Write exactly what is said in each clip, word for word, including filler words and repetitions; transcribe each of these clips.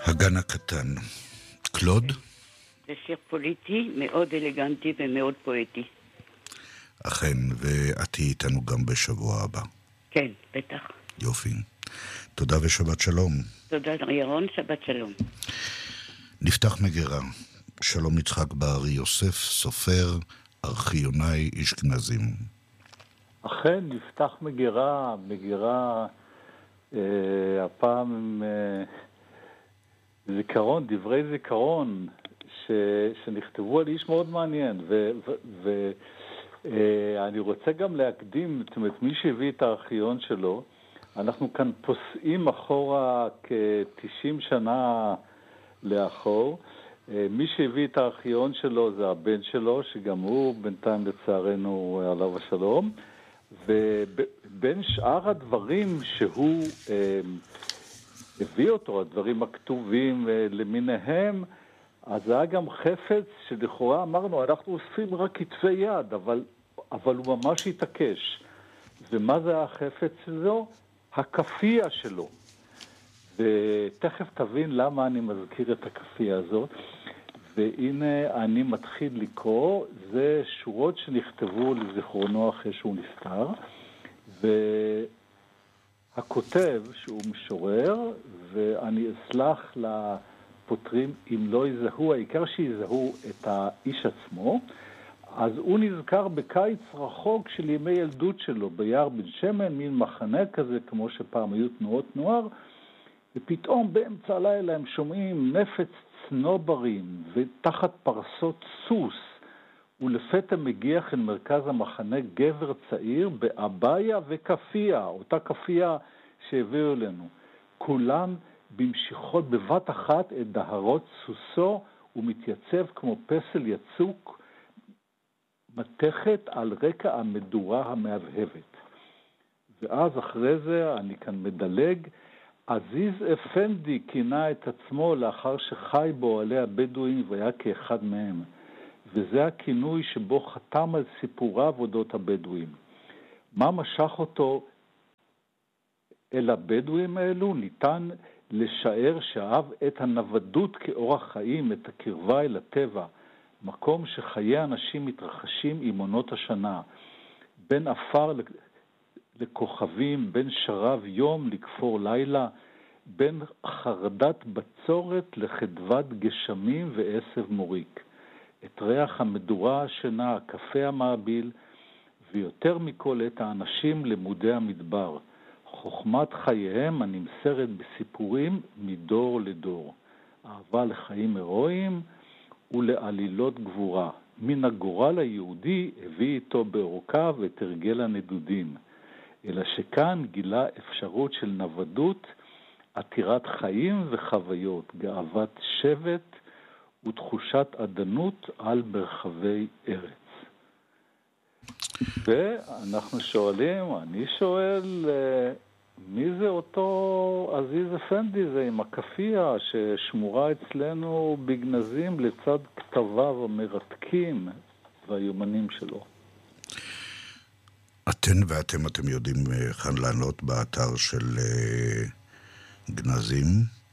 הגן הקטן. קלוד? זה שיר פוליטי, מאוד אלגנטי ומאוד פואטי. אכן, ואת תהיי איתנו גם בשבוע הבא. כן, בטח. יופי. תודה ושבת שלום. תודה ירון, שבת שלום. נפתח מגירה. שלום יצחק בר יוסף, סופר, ארכיונאי, איש גנזים. אכן, נפתח מגירה, מגירה, אה, הפעם אה, זיכרון, דברי זיכרון, ש, שנכתבו על איש מאוד מעניין, ו... ו, ו אה, אני רוצה גם להקדים, זאת אומרת, מי שהביא את הארכיון שלו, אנחנו כאן פוסעים אחורה כ-תשעים שנה לאחור. מי שהביא את הארכיון שלו זה הבן שלו, שגם הוא בינתיים לצערנו עליו השלום. ובין שאר הדברים שהוא אה, הביא אותו, הדברים הכתובים אה, למיניהם, אז זה היה גם חפץ שלכאורה אמרנו, אנחנו אוספים רק כתבי יד, אבל, אבל הוא ממש התעקש. ומה זה החפץ שלו? הכפייה שלו. ותכף תבין למה אני מזכיר את הכפייה הזאת. והנה אני מתחיל לקרוא, זה שורות שנכתבו לזיכרונו אחרי שהוא נפטר, והכותב שהוא משורר, ואני אסלח לפותרים אם לא יזהו, העיקר שיזהו את האיש עצמו, אז הוא נזכר בקיץ רחוק של ימי ילדות שלו, ביער בן שמן, מין מחנה כזה, כמו שפעם היו תנועות נוער, ופתאום באמצע הלילה הם שומעים נפץ צנוברים ותחת פרסות סוס, ולפתע מגיח אל מרכז המחנה גבר צעיר באביה וכפיה, אותה כפיה שהביאו אלינו. כולם במשיכות בבת אחת את דהרות סוסו, ומתייצב כמו פסל יצוק, מתכת על רקע המדורה המהבהבת. ואז אחרי זה אני כאן מדלג, עזיז אפנדי כינה את עצמו לאחר שחי בו עלי הבדואים והיה כאחד מהם. וזה הכינוי שבו חתם על סיפוריו אודות הבדואים. מה משך אותו אל הבדואים האלו? ניתן לשער שאהב את הנוודות כאורח חיים, את הקרבה אל הטבע, מקום שחיי אנשים מתרחשים עם עונות השנה, בין אפר לכוכבים, בין שרב יום לכפור לילה, בין חרדת בצורת לחדוות גשמים ועשב מוריק. את ריח המדורה השינה, הקפה המעביל, ויותר מכל את האנשים למודי המדבר. חוכמת חייהם הנמסרת בסיפורים מדור לדור. אהבה לחיים הירואיים ולעלילות גבורה. מן הגורל היהודי הביא איתו באורכיו את הרגל הנדודים. אלא שכאן גילה אפשרות של נוודות, עתירת חיים וחוויות, גאוות שבט ותחושת עדנות על ברחבי ארץ. ואנחנו שואלים, אני שואל, מי זה אותו עזיז אפנדי זה עם הכפייה ששמורה אצלנו בגנזים לצד כתביו המרתקים והיומנים שלו? אתן ואתם, אתם יודעים כאן לענות באתר של גנזים,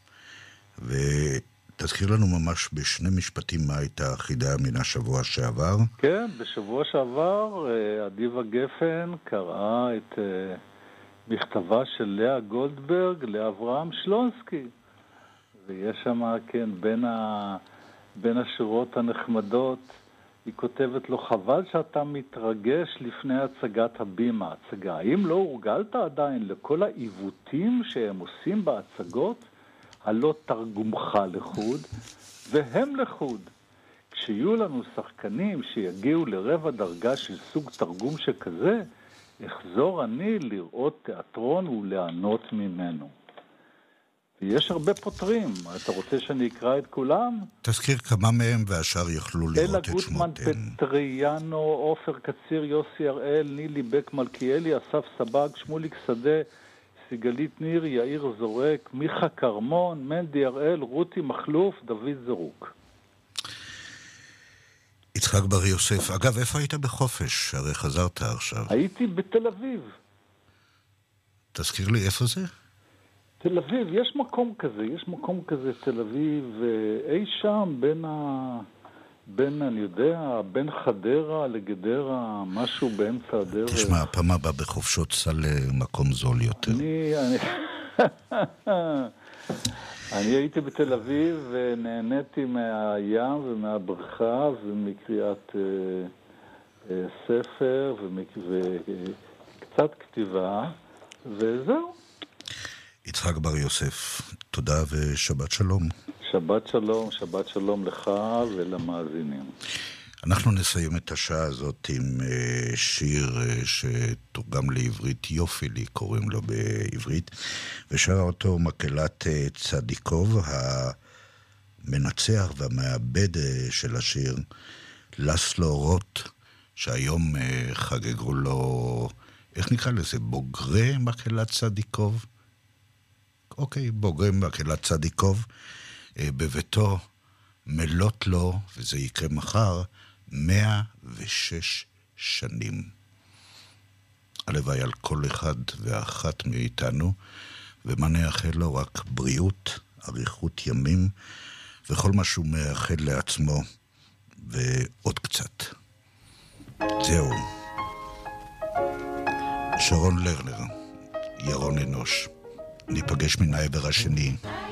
ותזכיר לנו ממש בשני משפטים מה הייתה החידה מן השבוע שעבר. כן, בשבוע שעבר אדיבה גפן קראה את מכתבה של לאה גולדברג לאברהם שלונסקי, ויש שם, כן, בין, ה... בין השורות הנחמדות, היא כותבת לו, חבל שאתה מתרגש לפני הצגת הבימה. הצגה, האם לא הורגלת עדיין לכל העיוותים שהם עושים בהצגות? הלא תרגומך לחוד, והם לחוד. כשיהיו לנו שחקנים שיגיעו לרבע דרגה של סוג תרגום שכזה, אחזור אני לראות תיאטרון ולענות ממנו. יש הרבה פותרים. אתה רוצה שאני אקרא את כולם? תזכיר כמה מהם והשאר יוכלו לראות את שמותיהם. אלה גוטמן, פטריאנו, עופר קציר, יוסי הראל, נילי בק מלכיאלי, אסף סבג, שמוליק שדה, סיגלית ניר, יאיר זורק, מיכה קרמון, מנדי הראל, רותי מחלוף, דוד זרוק. יצחק בר יוסף, אגב, איפה היית בחופש? הרי חזרת עכשיו. הייתי בתל אביב. תזכיר לי איפה זה? תל אביב, יש מקום כזה, יש מקום כזה, תל אביב, אי שם בין ה... בין, אני יודע, בין חדרה לגדרה, משהו באמצע הדרך. תשמע, הפעם הבאה בחופשות סע למקום זול יותר. אני, אני... אני הייתי בתל אביב ונהניתי מהים ומהבריכה ומקריאת אה, אה, ספר וקצת כתיבה, וזהו. יצחק בר יוסף, תודה ושבת שלום. שבת שלום, שבת שלום לך ולמאזינים. אנחנו נסיים את השעה הזאת עם uh, שיר uh, שתורגם לעברית, יופי לי קוראים לו בעברית, ושרה אותו מקהלת uh, צדיקוב, המנצח והמעבד uh, של השיר, לסלו רוט, שהיום uh, חגגו לו, איך נקרא לזה, בוגרי מקהלת צדיקוב? אוקיי, בוגרי מקהלת צדיקוב, uh, בביתו מלות לו, וזה יקרה מחר, מאה ושש שנים. הלוואי על כל אחד ואחת מאיתנו, ומה נאחל לו? רק בריאות, אריכות ימים, וכל מה שהוא מאחל לעצמו, ועוד קצת. זהו. שרון לרנר, ירון אנוש. ניפגש מן העבר השני.